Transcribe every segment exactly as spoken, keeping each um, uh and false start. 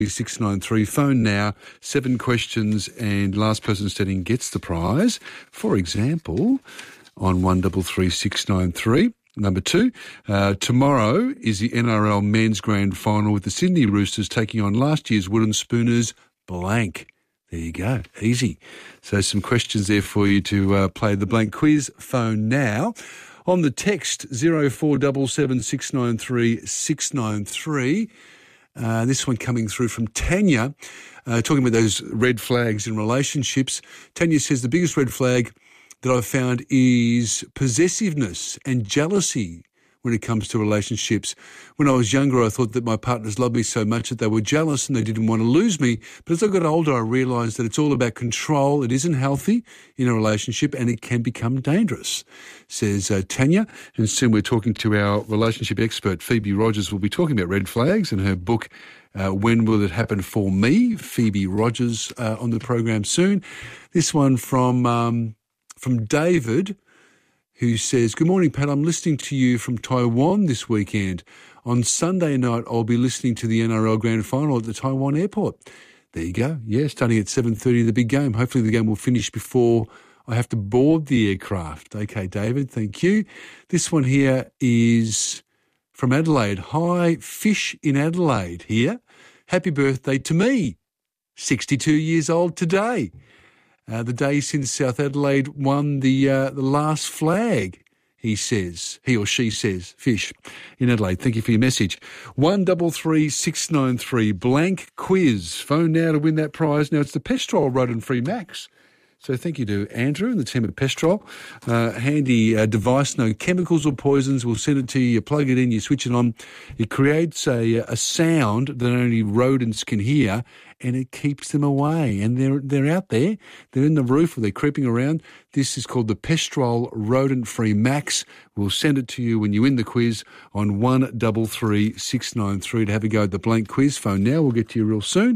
six nine three. Phone now, seven questions, and last person standing gets the prize. For example, on one double three six nine three. Number two, uh, tomorrow is the N R L Men's Grand Final with the Sydney Roosters taking on last year's Wooden Spooners blank. There you go, easy. So some questions there for you to uh, play the blank quiz. Phone now. On the text, zero four seven seven six nine three six nine three. Uh, this one coming through from Tanya, uh, talking about those red flags in relationships. Tanya says the biggest red flag that I've found is possessiveness and jealousy when it comes to relationships. When I was younger, I thought that my partners loved me so much that they were jealous and they didn't want to lose me. But as I got older, I realised that it's all about control. It isn't healthy in a relationship and it can become dangerous, says uh, Tanya. And soon we're talking to our relationship expert, Phoebe Rogers. We'll be talking about red flags and her book, uh, When Will It Happen For Me? Phoebe Rogers uh, on the program soon. This one from... Um, From David, who says, good morning, Pat. I'm listening to you from Taiwan this weekend. On Sunday night, I'll be listening to the N R L Grand Final at the Taiwan airport. There you go. Yeah, starting at seven thirty, the big game. Hopefully the game will finish before I have to board the aircraft. Okay, David, thank you. This one here is from Adelaide. Hi, Fish in Adelaide here. Happy birthday to me. sixty-two years old today. Uh, the day since South Adelaide won the uh, the last flag, he says, he or she says, Fish in Adelaide. Thank you for your message. One double three six nine three blank quiz. Phone now to win that prize. Now it's the Pestrol Rodent Free Max. So thank you to Andrew and the team at Pestrol. Uh, handy uh, device, no chemicals or poisons. We'll send it to you. You plug it in, you switch it on. It creates a, a sound that only rodents can hear, and it keeps them away. And they're they're out there. They're in the roof or they're creeping around. This is called the Pestrol Rodent Free Max. We'll send it to you when you win the quiz on one double three six nine three to have a go at the blank quiz. Phone now. We'll get to you real soon.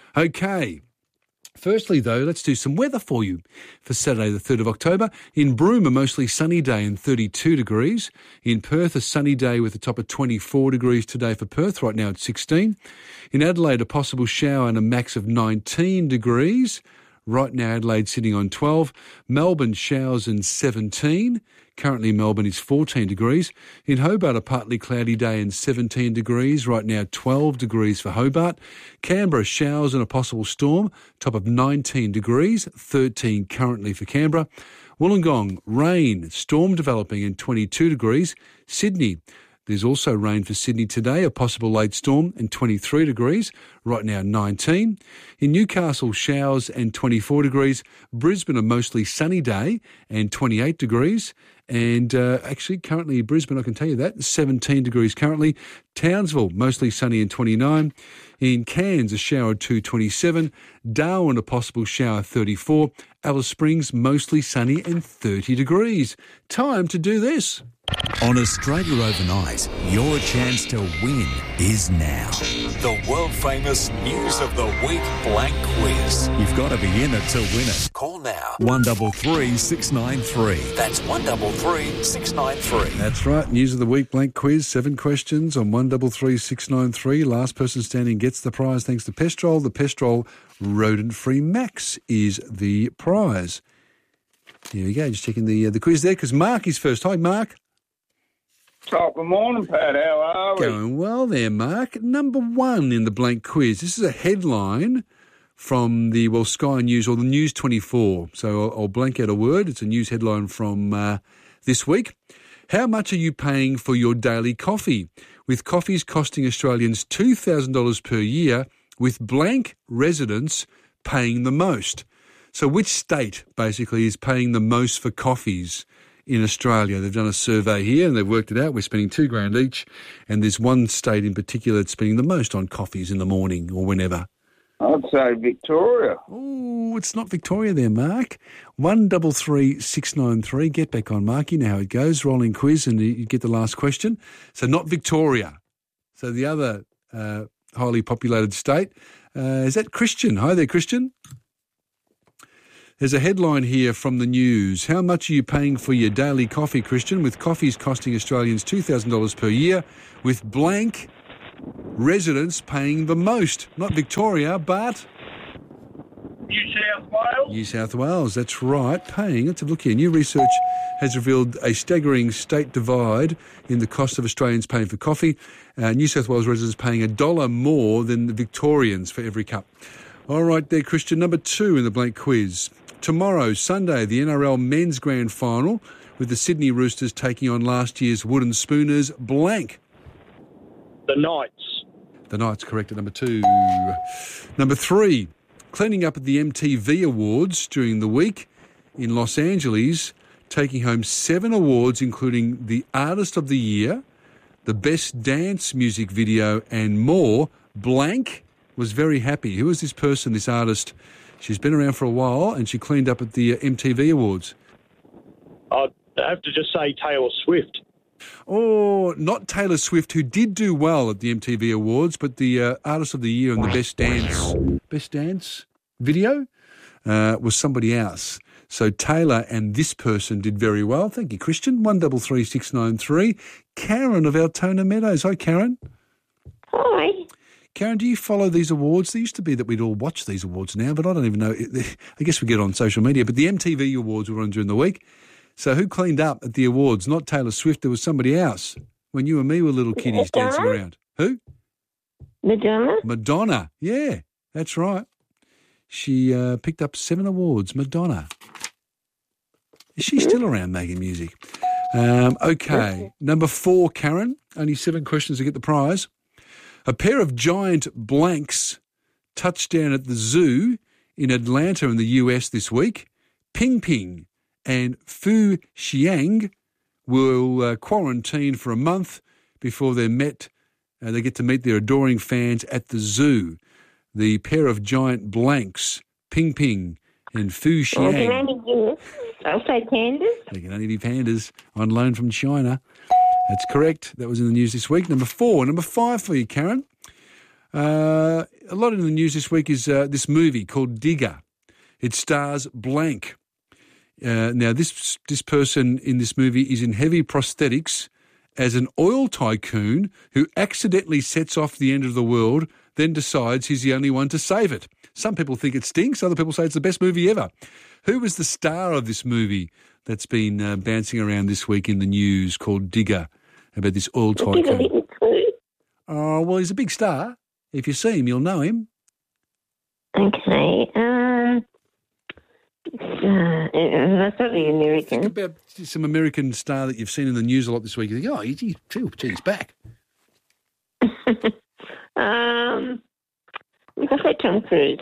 Okay. Firstly, though, let's do some weather for you for Saturday the third of October. In Broome, a mostly sunny day and thirty-two degrees. In Perth, a sunny day with a top of twenty-four degrees today for Perth. Right now it's sixteen. In Adelaide, a possible shower and a max of nineteen degrees. Right now, Adelaide sitting on twelve. Melbourne, showers and seventeen. Currently, Melbourne is fourteen degrees. In Hobart, a partly cloudy day and seventeen degrees. Right now, twelve degrees for Hobart. Canberra, showers and a possible storm. Top of nineteen degrees. thirteen currently for Canberra. Wollongong, rain, storm developing and twenty-two degrees. Sydney, there's also rain for Sydney today, a possible late storm and twenty-three degrees. Right now, nineteen. In Newcastle, showers and twenty-four degrees. Brisbane, a mostly sunny day and twenty-eight degrees. And uh, actually, currently Brisbane, I can tell you that, seventeen degrees currently. Townsville, mostly sunny and twenty-nine. In Cairns, a shower two twenty-seven. Darwin, a possible shower thirty-four. Alice Springs, mostly sunny and thirty degrees. Time to do this. On Australia Overnight, your chance to win is now. The world-famous News of the Week blank quiz. You've got to be in it to win it. Call now. one double three six nine three. That's one double three six nine three. That's right. News of the Week blank quiz. Seven questions on one double three six nine three. Last person standing gets the prize thanks to Pestrol. The Pestrol Rodent Free Max is the prize. Here we go. Just checking the uh, the quiz there because Mark is first. Hi, Mark. Oh, good morning, Pat. How are we? Going well there, Mark. Number one in the blank quiz. This is a headline from the, well, Sky News or the News twenty-four. So I'll, I'll blank out a word. It's a news headline from uh, this week. How much are you paying for your daily coffee? With coffees costing Australians two thousand dollars per year, with blank residents paying the most. So which state basically is paying the most for coffees in Australia? They've done a survey here and they've worked it out. We're spending two grand each, and there's one state in particular that's spending the most on coffees in the morning or whenever. I'd say Victoria. Oh, it's not Victoria there, Mark. One double three six nine three. Get back on, Mark. You know how it goes. Rolling quiz, and you get the last question. So not Victoria. So the other uh, highly populated state uh, is that Christian. Hi there, Christian. There's a headline here from the news. How much are you paying for your daily coffee, Christian? With coffees costing Australians two thousand dollars per year, with blank residents paying the most? Not Victoria, but New South Wales. New South Wales. That's right, paying. Let's have a look here. New research has revealed a staggering state divide in the cost of Australians paying for coffee. Uh, New South Wales residents paying a dollar more than the Victorians for every cup. All right there, Christian. Number two in the blank quiz. Tomorrow, Sunday, the N R L Men's Grand Final with the Sydney Roosters taking on last year's Wooden Spooners blank. The Knights. The Knights, correct at number two. Number three, cleaning up at the M T V Awards during the week in Los Angeles, taking home seven awards, including the Artist of the Year, the Best Dance Music Video and more. Blank was very happy. Who is this person, this artist? She's been around for a while and she cleaned up at the uh, M T V Awards. I'd have to just say Taylor Swift. Oh, not Taylor Swift, who did do well at the M T V Awards, but the uh, Artist of the Year and the Best Dance Best Dance Video uh, was somebody else. So Taylor and this person did very well. Thank you, Christian. One double three six nine three. Karen of Altona Meadows. Hi, Karen. Hi. Karen, do you follow these awards? There used to be that we'd all watch these awards now, but I don't even know. I guess we get on social media. But the M T V Awards were on during the week. So who cleaned up at the awards? Not Taylor Swift. There was somebody else when you and me were little kiddies Madonna? dancing around. Who? Madonna? Madonna. Yeah, that's right. She uh, picked up seven awards. Madonna. Is she still around making music? Um, okay. Number four, Karen. Only seven questions to get the prize. A pair of giant blanks touched down at the zoo in Atlanta in the U S this week. Ping Ping and Fu Xiang will uh, quarantine for a month before they're met. Uh, they get to meet their adoring fans at the zoo. The pair of giant blanks, Ping Ping and Fu Well, can Xiang. only give- I'll say pandas. They can only be pandas on loan from China. That's correct. That was in the news this week. Number four. Number five for you, Karen. Uh, a lot in the news this week is uh, this movie called Digger. It stars blank. Uh, now, this this person in this movie is in heavy prosthetics as an oil tycoon who accidentally sets off the end of the world, then decides he's the only one to save it. Some people think it stinks. Other people say it's the best movie ever. Who was the star of this movie that's been uh, bouncing around this week in the news called Digger, about this oil Give a tycoon? little clue. Oh, well, he's a big star. If you see him, you'll know him. Okay. Um, it's, uh, it's probably Think American. about some American star that you've seen in the news a lot this week. You think, oh, he, he, gee, he's back. um, I'll say Tom Cruise.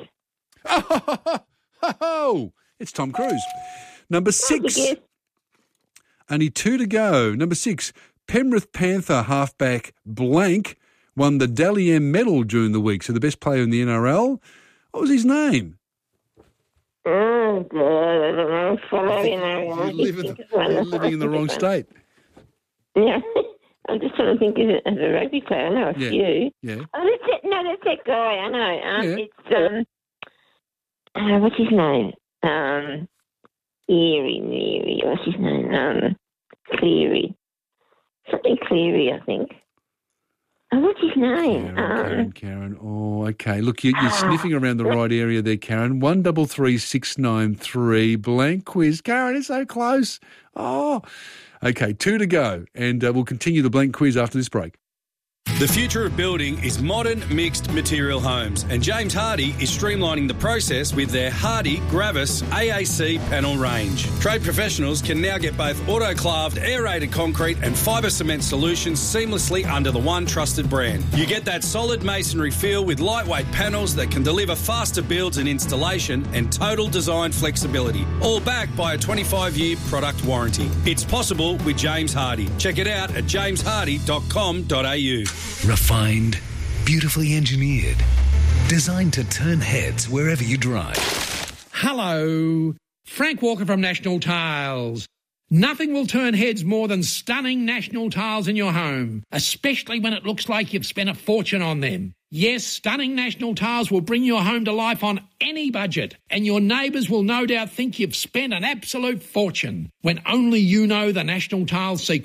Oh, it's Tom Cruise. Number six. Yes. Only two to go. Number six, Penrith Panther halfback blank won the Dally M medal during the week. So the best player in the N R L. What was his name? Oh, God, I don't know. Follow, you know. You're, I living, just think it's you're living in the wrong state. Yeah. I'm just trying to think of it as a rugby player. I know a Yeah. few. Yeah. Oh, that's it. No, that's that guy. I know. Um, Yeah. It's, um, uh, what's his name? Um, Erie, Erie. What's his name? Um, Cleary. Something Cleary, I think. Oh, what's his name? Karen, Um, Karen, Karen. Oh, okay. Look, you, you're sniffing around the right area there, Karen. One double three six nine three blank quiz. Karen, it's so close. Oh, okay. Two to go, and uh, we'll continue the blank quiz after this break. The future of building is modern mixed material homes, and James Hardy is streamlining the process with their Hardy Gravis A A C panel range. Trade professionals can now get both autoclaved, aerated concrete and fibre cement solutions seamlessly under the one trusted brand. You get that solid masonry feel with lightweight panels that can deliver faster builds and installation and total design flexibility, all backed by a twenty-five year product warranty. It's possible with James Hardy. Check it out at james hardy dot com dot a u. Refined, beautifully engineered, designed to turn heads wherever you drive. Hello, Frank Walker from National Tiles. Nothing will turn heads more than stunning National Tiles in your home, especially when it looks like you've spent a fortune on them. Yes, stunning National Tiles will bring your home to life on any budget, and your neighbours will no doubt think you've spent an absolute fortune when only you know the National Tiles secret.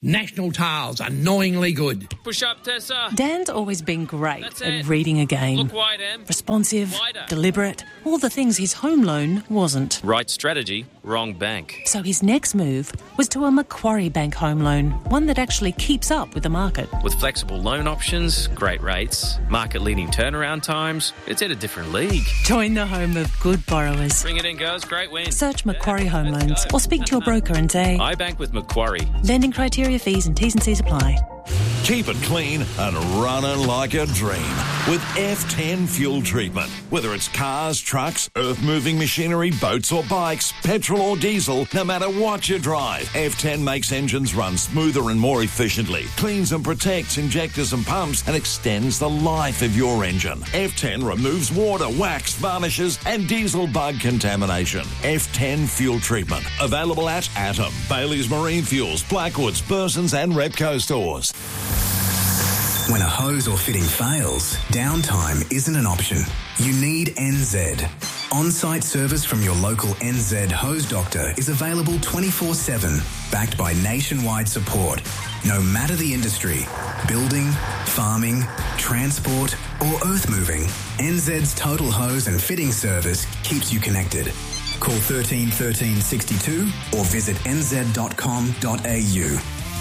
National Tiles, annoyingly good. Push up, Tessa. Dan's always been great That's at it. reading a game. Look wide, Em. Responsive, Wider. deliberate, all the things his home loan wasn't. Right strategy, wrong bank. So his next move was to a Macquarie Bank home loan, one that actually keeps up with the market. With flexible loan options, great rates, market-leading turnaround times, it's in a different league. Join the home of good borrowers. Bring it in, girls. Great win. Search Macquarie Home Loans or speak to your broker and say, I bank with Macquarie. lending criteria, fees and T's and C's apply. Keep it clean and running like a dream with F ten fuel treatment. Whether it's cars, trucks, earth-moving machinery, boats or bikes, petrol or diesel, no matter what you drive, F ten makes engines run smoother and more efficiently, cleans and protects injectors and pumps, and extends the life of your engine. F ten removes water, wax, varnishes and diesel bug contamination. F ten fuel treatment. Available at Atom, Bailey's Marine Fuels, Blackwoods, Burson's and Repco stores. When a hose or fitting fails, downtime isn't an option. You need N Z. On-site service from your local N Z hose doctor is available twenty-four seven, backed by nationwide support. No matter the industry, building, farming, transport or earth moving, N Z's total hose and fitting service keeps you connected. Call thirteen thirteen sixty-two or visit n z dot com dot a u.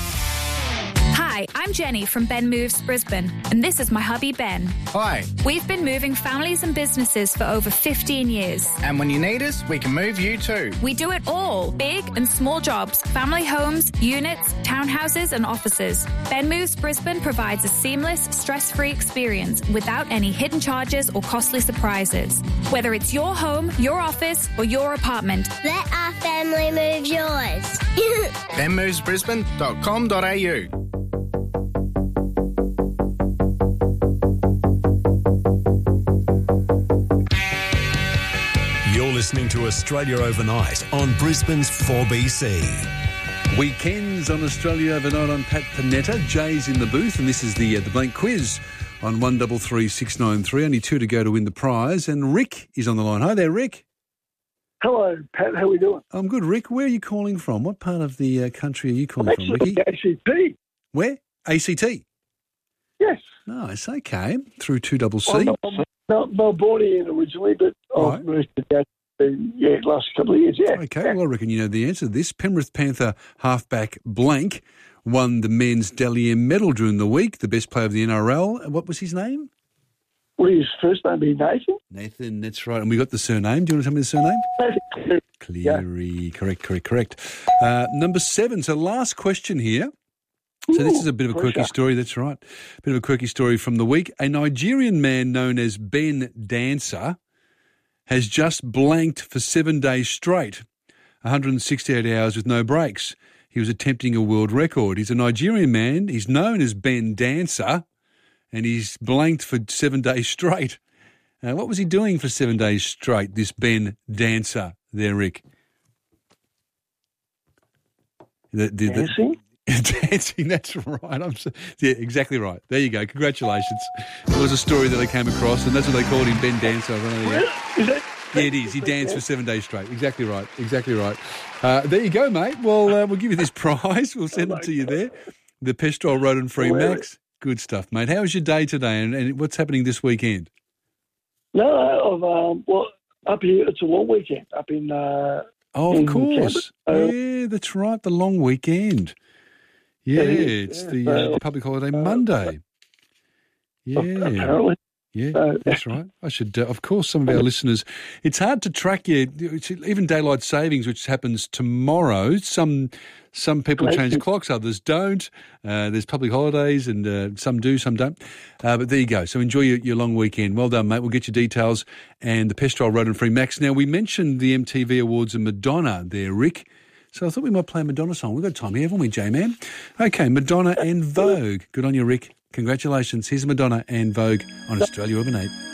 Hi, I'm Jenny from Ben Moves Brisbane, and this is my hubby Ben. Hi. We've been moving families and businesses for over fifteen years. And when you need us, we can move you too. We do it all, big and small jobs, family homes, units, townhouses and offices. Ben Moves Brisbane provides a seamless, stress-free experience without any hidden charges or costly surprises. Whether it's your home, your office or your apartment, let our family move yours. ben moves brisbane dot com dot a u. You're listening to Australia Overnight on Brisbane's four B C. Weekends on Australia Overnight. I'm Pat Panetta. Jay's in the booth, and this is the uh, the blank quiz on one double three six nine three. Only two to go to win the prize, and Rick is on the line. Hi there, Rick. Hello, Pat. How are we doing? I'm good, Rick. Where are you calling from? What part of the uh, country are you calling I'm from, Ricky? A C T. Where? A C T? Yes. Nice, okay. Through two double C. I'm not, not, not born here originally, but Right. I've moved to that, uh, yeah, last couple of years, yeah. Okay, yeah. well, I reckon you know the answer to this. Penrith Panther halfback blank won the men's Dally M medal during the week, the best player of the N R L. What was his name? What is his first name? Be Nathan? Nathan, that's right. And we got the surname. Do you want to tell me the surname? Nathan. Cleary. Yeah. Correct, correct, correct. Uh, number seven. So last question here. So this is a bit of a quirky story, that's right. A bit of a quirky story from the week. A Nigerian man known as Ben Dancer has just blanked for seven days straight, one hundred sixty-eight hours with no breaks. He was attempting a world record. He's a Nigerian man. He's known as Ben Dancer, and he's blanked for seven days straight. Uh, what was he doing for seven days straight, this Ben Dancer there, Rick? The, the, the, Dancing? Dancing, that's right. I'm so, yeah, exactly right. There you go. Congratulations. It was a story that I came across, and that's what they called him, Ben Dancer. Really? Is that, yeah, it is. He danced for seven days straight. Exactly right. Exactly right. Uh, there you go, mate. Well, uh, we'll give you this prize. We'll send it to you there. The Pestrol Rodent-Free Max. Good stuff, mate. How was your day today, and, and what's happening this weekend? No, I've, um, well, up here, it's a long weekend up in... Uh, oh, of in course. Canberra. Uh, yeah, that's right. The long weekend. Yeah, it's yeah, the, so, uh, the public holiday Monday. Yeah. Apparently. Yeah, Uh, that's right. I should, uh, of course, some of our listeners, it's hard to track you. Even daylight savings, which happens tomorrow, some some people change clocks, others don't. Uh, there's public holidays and uh, some do, some don't. Uh, but there you go. So enjoy your, your long weekend. Well done, mate. We'll get your details and the Pestrol Rodent-Free Max. Now, we mentioned the M T V Awards and Madonna there, Rick. So I thought we might play a Madonna song. We've got time here, haven't we, J-Man? Okay, Madonna and Vogue. Good on you, Rick. Congratulations. Here's Madonna and Vogue on Australia Overnight.